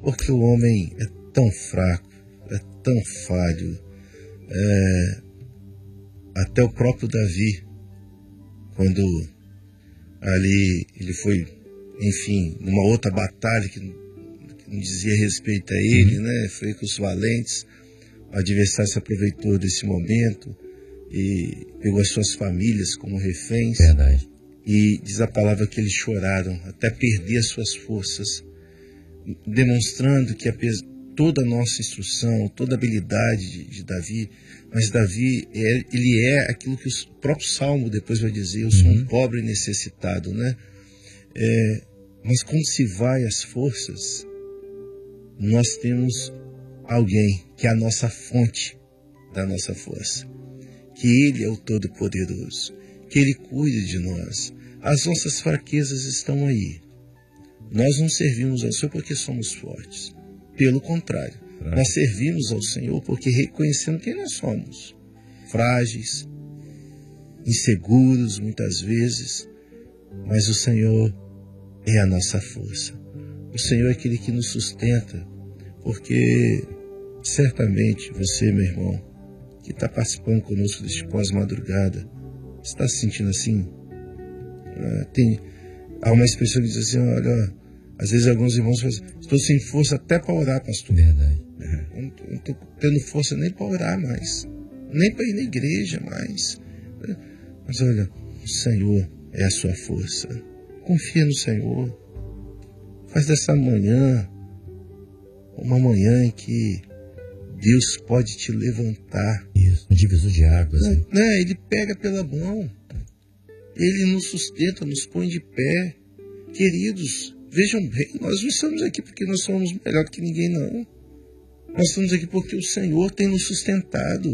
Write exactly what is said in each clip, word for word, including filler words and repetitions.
Porque o homem é tão fraco, é tão falho. É, até o próprio Davi, quando ali ele foi, enfim, numa outra batalha que, que não dizia respeito a ele, né? Foi com os valentes. O adversário se aproveitou desse momento e pegou as suas famílias como reféns. Verdade. E diz a palavra que eles choraram até perder as suas forças, demonstrando que toda a nossa instrução, toda a habilidade de, de Davi, mas Davi, é, ele é aquilo que o próprio Salmo depois vai dizer, eu sou uhum. um pobre e necessitado, né? É, mas quando se vai as forças, nós temos alguém que é a nossa fonte da nossa força, que Ele é o Todo-Poderoso, que Ele cuida de nós. As nossas fraquezas estão aí. Nós não servimos ao Senhor porque somos fortes. Pelo contrário, é. nós servimos ao Senhor porque reconhecendo quem nós somos. Frágeis, inseguros muitas vezes, mas o Senhor é a nossa força. O Senhor é aquele que nos sustenta, porque certamente você, meu irmão, que está participando conosco deste pós-madrugada, está se sentindo assim? Uh, tem, há uma expressão que diz assim, olha, às vezes alguns irmãos falam assim, estou sem força até para orar, pastor. Verdade. Eu não estou tendo força nem para orar mais, nem para ir na igreja mais. Mas olha, o Senhor é a sua força. Confia no Senhor. Faz dessa manhã uma manhã em que Deus pode te levantar. Isso, um divisor de águas. Né? Né? Ele pega pela mão. Ele nos sustenta, nos põe de pé. Queridos, vejam bem, nós não estamos aqui porque nós somos melhor que ninguém, não. Nós estamos aqui porque o Senhor tem nos sustentado.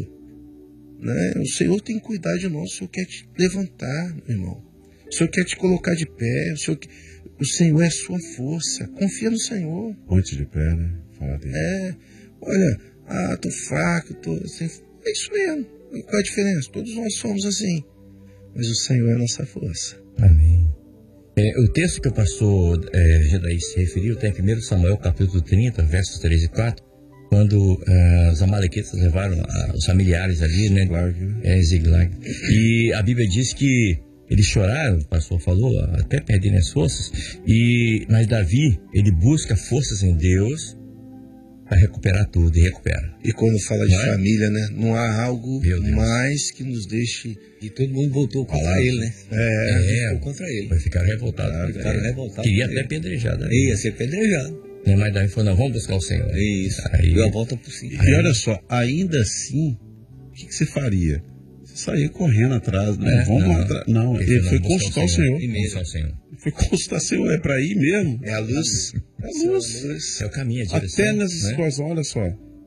Né? O Senhor tem cuidado de nós. O Senhor quer te levantar, meu irmão. O Senhor quer te colocar de pé. O Senhor, o Senhor é a sua força. Confia no Senhor. Ponte de pé, né? Fala dele. É, olha, ah, tô fraco, tô assim. É isso mesmo. Qual é a diferença? Todos nós somos assim. Mas o Senhor é a nossa força. Amém. É, o texto que o pastor é, Gedaí se referiu está em primeiro Samuel, capítulo trinta, versos três e quatro, quando uh, os amalequitas levaram uh, os familiares ali, né? Ziglag. É, Ziglag. E a Bíblia diz que eles choraram, o pastor falou, até perderem as forças. E, mas Davi, ele busca forças em Deus para recuperar tudo, e recupera. E quando fala de Não é? família, né? Não há algo mais que nos deixe... E todo mundo voltou contra Palavra. ele, né? É, é contra ele. Vai ficar revoltado. Claro, ficaram revoltados. Queria até apedrejado. Né? Ia ser apedrejado. Mas daí falou, não, vamos buscar o Senhor. Isso. Aí, deu a volta por cima. E olha só, ainda assim, o que, que você faria? Você saía correndo atrás, né? É, vamos não, atrás. Não, ele, ele foi consultar o Senhor. Consultar o Senhor. Foi consultar o Senhor, é para ir mesmo? É a luz. É a luz. É o caminho, a direção. Até nessas né? coisas, olha só.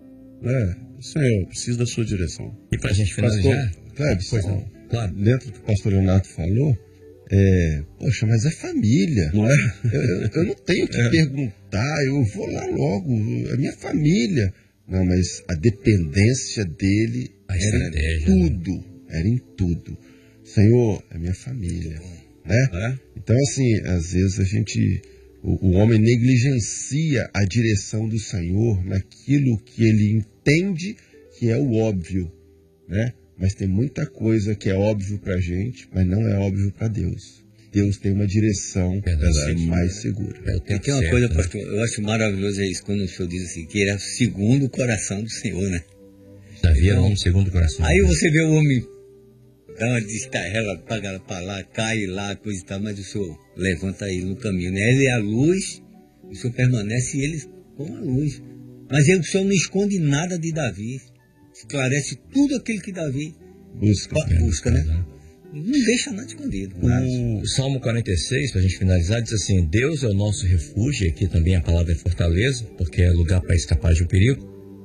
É, Senhor, eu preciso da sua direção. E pra gente finalizar? Claro, pois não. Claro. Dentro do que o pastor Leonardo falou, é, poxa, mas é família, não é? Eu, eu, eu não tenho que é. perguntar, eu vou lá logo, é minha família. Não, mas a dependência dele a era em tudo, era em tudo. Senhor, é minha família, né? É? Então, assim, às vezes a gente, o, o homem negligencia a direção do Senhor naquilo que ele entende que é o óbvio, né? Mas tem muita coisa que é óbvio pra gente, mas não é óbvio para Deus. Deus tem uma direção Verdade, mais segura. É, tem, tem uma certo, coisa, né? pastor, eu acho maravilhoso é isso, quando o senhor diz assim, que ele é o segundo coração do Senhor, né? Davi era um segundo coração. Aí você vê o homem dá uma descarrela, paga para lá, cai lá, coisa e tal, mas o senhor levanta ele no caminho, né? Ele é a luz, o senhor permanece e ele com a luz. Mas ele, o senhor não esconde nada de Davi. Esclarece tudo aquilo que Davi busca, busca né? né? Não deixa nada escondido. Nada. O Salmo quarenta e seis, para a gente finalizar, diz assim, Deus é o nosso refúgio, aqui também a palavra é fortaleza, porque é lugar para escapar de um perigo.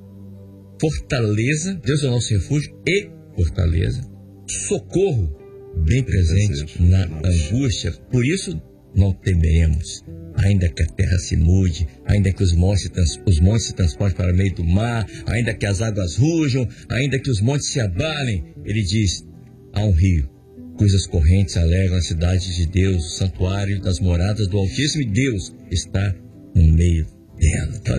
Fortaleza, Deus é o nosso refúgio e fortaleza. Socorro, bem presente na angústia, por isso não temeremos. Ainda que a terra se mude, ainda que os montes, os montes se transportem para o meio do mar, ainda que as águas rujam, ainda que os montes se abalem, ele diz, há um rio, cujas correntes alegram a cidade de Deus, o santuário das moradas do Altíssimo, e Deus está no meio dela.